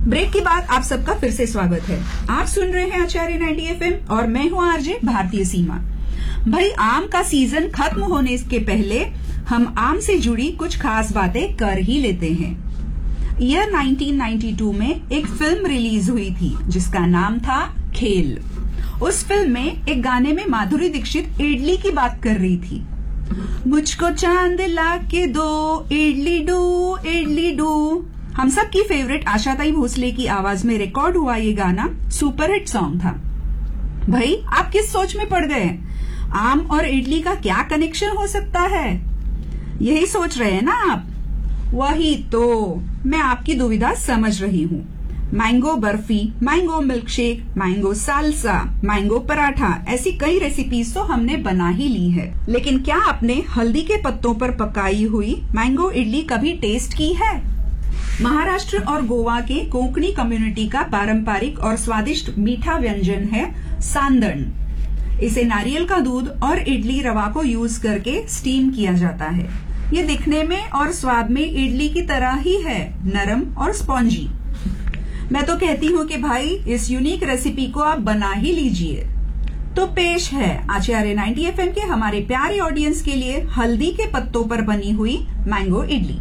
Break के बाद आप सबका फिर से स्वागत है। आप सुन रहे हैं आचार्य 90 FM और मैं हूं आरजे भारतीय सीमा। भाई, आम का सीजन खत्म होने के पहले हम आम से जुड़ी कुछ खास बातें कर ही लेते हैं। ईयर 1992 में एक फिल्म रिलीज हुई थी जिसका नाम था खेल। उस फिल्म में एक गाने में माधुरी दीक्षित इडली की बात कर रही थी। मुझको चांद ला के दो, इडली डू इडली डू। हम सब की फेवरेट आशाताई भोसले की आवाज में रिकॉर्ड हुआ ये गाना सुपरहिट सॉन्ग था। भाई, आप किस सोच में पड़ गए? आम और इडली का क्या कनेक्शन हो सकता है? यही सोच रहे हैं ना आप? वही तो मैं आपकी दुविधा समझ रही हूँ। Mango barfi, mango milk shake, mango salsa, mango paratha, ऐसी कई रेसिपीज तो हमने बना ही ली है। लेकिन क्या आपने हल्दी के पत्तों पर पकाई हुई मैंगो इडली कभी टेस्ट की है? महाराष्ट्र और गोवा के कोंकणी कम्युनिटी का पारंपरिक और स्वादिष्ट मीठा व्यंजन है सांदन। इसे नारियल का दूध और इडली रवा को यूज करके स्टीम किया जाता है। ये दिखने में और स्वाद में इडली की तरह ही है, नरम और स्पॉन्जी। मैं तो कहती हूँ कि भाई, इस यूनिक रेसिपी को आप बना ही लीजिए। तो पेश है आचार्य 90 FM के हमारे प्यारे ऑडियंस के लिए हल्दी के पत्तों पर बनी हुई मैंगो इडली।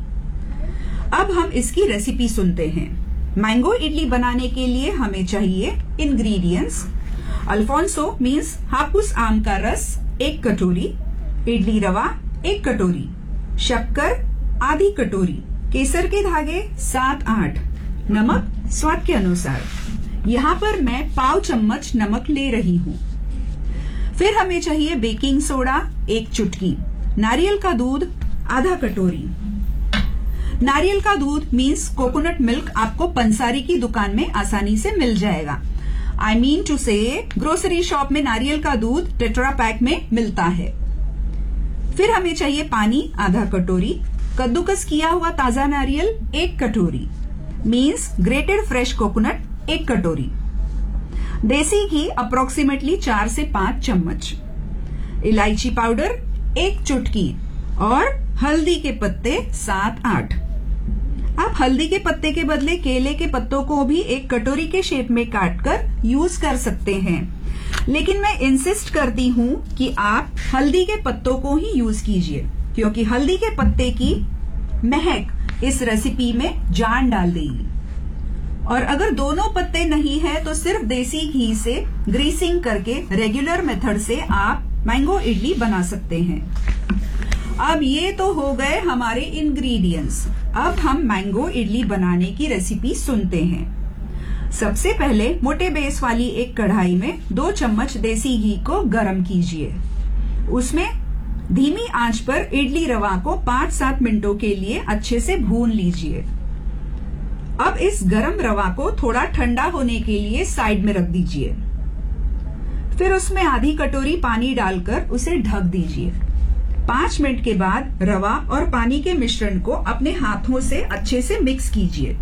अब हम इसकी रेसिपी सुनते हैं। मैंगो इडली बनाने के लिए हमें चाहिए इंग्रेडिएंट्स। अल्फोंसो मीन्स हापुस आम का रस 1 कटोरी, इडली रवा 1 कटोरी, शक्कर आधी कटोरी, केसर के धागे 7-8, नमक स्वाद के अनुसार। यहाँ पर मैं पाव चम्मच नमक ले रही हूँ। फिर हमें चाहिए बेकिंग सोडा 1 चुटकी, नारियल का दूध आधा कटोरी। नारियल का दूध मीन्स कोकोनट मिल्क आपको पंसारी की दुकान में आसानी से मिल जाएगा। आई मीन टू से ग्रोसरी शॉप में नारियल का दूध टेट्रा पैक में मिलता है। फिर हमें चाहिए पानी आधा कटोरी, कद्दूकस किया हुआ ताजा नारियल 1 कटोरी, मीन्स ग्रेटेड फ्रेश कोकोनट 1 कटोरी, देसी घी अप्रोक्सीमेटली 4 से 5 चम्मच, इलायची पाउडर 1 चुटकी और हल्दी के पत्ते 7-8। आप हल्दी के पत्ते के बदले केले के पत्तों को भी 1 कटोरी के शेप में काटकर यूज कर सकते हैं, लेकिन मैं इंसिस्ट करती हूँ कि आप हल्दी के पत्तों को ही यूज कीजिए, क्योंकि हल्दी के पत्ते की महक इस रेसिपी में जान डाल देगी। और अगर दोनों पत्ते नहीं है तो सिर्फ देसी घी से ग्रीसिंग करके रेगुलर मेथड से आप मैंगो इडली बना सकते हैं। अब ये तो हो गए हमारे इंग्रेडिएंट्स। अब हम मैंगो इडली बनाने की रेसिपी सुनते हैं। सबसे पहले मोटे बेस वाली एक कढ़ाई में 2 चम्मच देसी घी को गरम कीजिए। उसमें धीमी आंच पर इडली रवा को 5-7 मिनटों के लिए अच्छे से भून लीजिए। अब इस गरम रवा को थोड़ा ठंडा होने के लिए साइड में रख दीजिए। फिर उसमें आधी कटोरी पानी डालकर उसे ढक दीजिए। 5 मिनट के बाद रवा और पानी के मिश्रण को अपने हाथों से अच्छे से मिक्स कीजिए।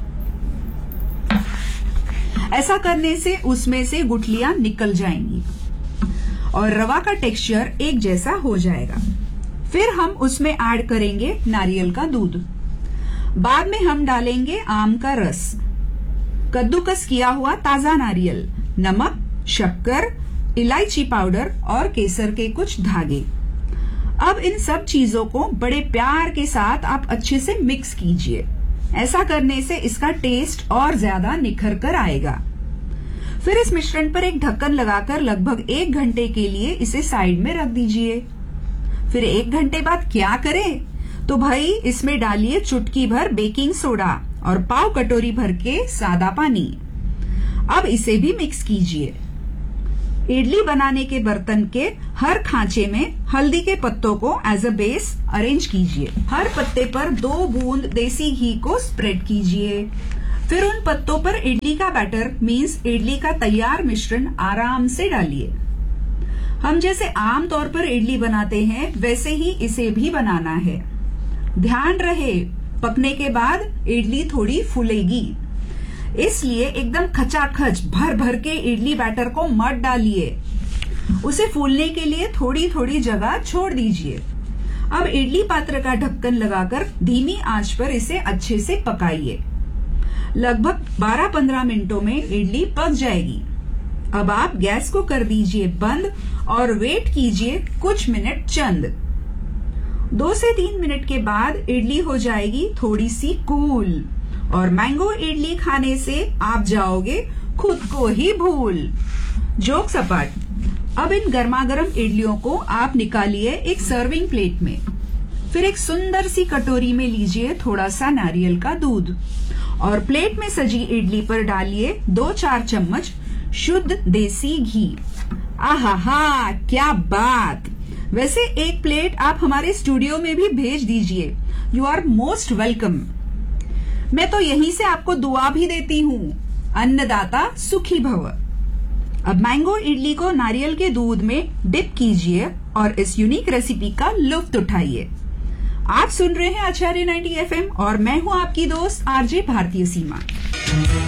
ऐसा करने से उसमें से गुठलियां निकल जाएंगी और रवा का टेक्सचर एक जैसा हो जाएगा। फिर हम उसमें ऐड करेंगे नारियल का दूध। बाद में हम डालेंगे आम का रस, कद्दूकस किया हुआ ताजा नारियल, नमक, शक्कर, इलायची पाउडर और केसर के कुछ धागे। अब इन सब चीजों को बड़े प्यार के साथ आप अच्छे से मिक्स कीजिए। ऐसा करने से इसका टेस्ट और ज्यादा निखर कर आएगा। फिर इस मिश्रण पर एक ढक्कन लगाकर लगभग 1 घंटे के लिए इसे साइड में रख दीजिए। फिर 1 घंटे बाद क्या करें? तो भाई, इसमें डालिए चुटकी भर बेकिंग सोडा और पाव कटोरी भर के सादा पानी। अब इसे भी मिक्स कीजिए। इडली बनाने के बर्तन के हर खांचे में हल्दी के पत्तों को एज अ बेस अरेंज कीजिए। हर पत्ते पर 2 बूंद देसी घी को स्प्रेड कीजिए। फिर उन पत्तों पर इडली का बैटर मीन्स इडली का तैयार मिश्रण आराम से डालिए। हम जैसे आम तौर पर इडली बनाते हैं वैसे ही इसे भी बनाना है। ध्यान रहे, पकने के बाद इडली थोड़ी फूलेगी, इसलिए एकदम खचाखच भर भर के इडली बैटर को मत डालिए। उसे फूलने के लिए थोड़ी थोड़ी जगह छोड़ दीजिए। अब इडली पात्र का ढक्कन लगाकर धीमी आंच पर इसे अच्छे से पकाइए। लगभग 12-15 मिनटों में इडली पक जाएगी। अब आप गैस को कर दीजिए बंद और वेट कीजिए कुछ मिनट चंद। 2 से 3 मिनट के बाद इडली हो जाएगी थोड़ी सी कूल और मैंगो इडली खाने से आप जाओगे खुद को ही भूल। जोक सपाट। अब इन गर्मागर्म इडलियों को आप निकालिए एक सर्विंग प्लेट में। फिर एक सुंदर सी कटोरी में लीजिए थोड़ा सा नारियल का दूध और प्लेट में सजी इडली पर डालिए 2-4 चम्मच शुद्ध देसी घी। आहा, क्या बात! वैसे एक प्लेट आप हमारे स्टूडियो में भी भेज दीजिए। You are most welcome. मैं तो यहीं से आपको दुआ भी देती हूँ, अन्नदाता सुखी भव। अब मैंगो इडली को नारियल के दूध में डिप कीजिए और इस यूनिक रेसिपी का लुत्फ उठाइए। आप सुन रहे हैं आचार्य 90 FM और मैं हूँ आपकी दोस्त आरजे भारतीय सीमा।